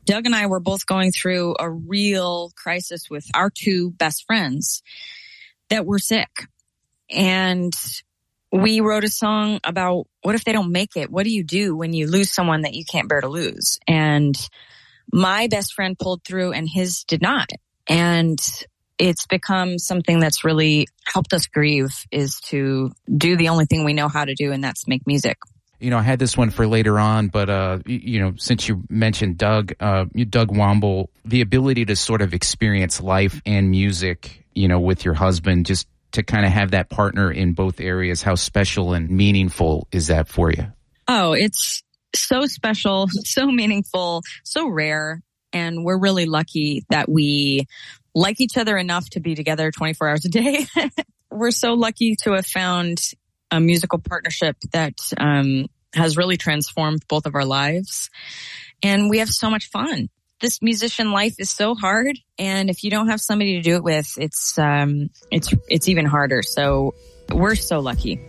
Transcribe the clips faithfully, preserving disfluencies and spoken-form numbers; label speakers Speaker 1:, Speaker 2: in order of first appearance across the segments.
Speaker 1: Doug and I were both going through a real crisis with our two best friends that were sick. And we wrote a song about what if they don't make it? What do you do when you lose someone that you can't bear to lose? And my best friend pulled through and his did not. And it's become something that's really helped us grieve, is to do the only thing we know how to do, and that's make music.
Speaker 2: You know, I had this one for later on, but, uh, you know, since you mentioned Doug, uh, Doug Womble, the ability to sort of experience life and music, you know, with your husband, just to kind of have that partner in both areas, how special and meaningful is that for you?
Speaker 1: Oh, it's so special, so meaningful, so rare. And we're really lucky that we like each other enough to be together twenty-four hours a day. We're so lucky to have found a musical partnership that um, has really transformed both of our lives. And we have so much fun. This musician life is so hard. And if you don't have somebody to do it with, it's um, it's it's even harder. So we're so lucky.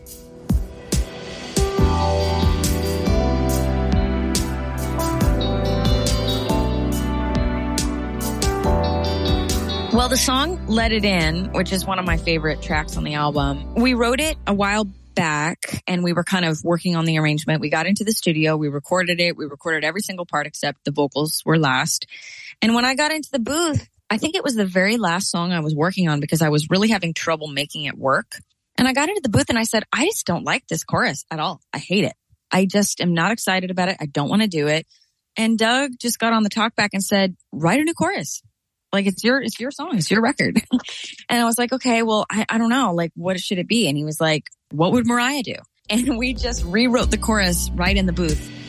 Speaker 1: Well, the song Let It In, which is one of my favorite tracks on the album, we wrote it a while back and we were kind of working on the arrangement. We got into the studio, we recorded it, we recorded every single part except the vocals were last. And when I got into the booth, I think it was the very last song I was working on because I was really having trouble making it work. And I got into the booth and I said, I just don't like this chorus at all. I hate it. I just am not excited about it. I don't want to do it. And Doug just got on the talkback and said, write a new chorus. Like, it's your, it's your song, it's your record. And I was like, okay, well, I, I don't know. Like, what should it be? And he was like, what would Mariah do? And we just rewrote the chorus right in the booth.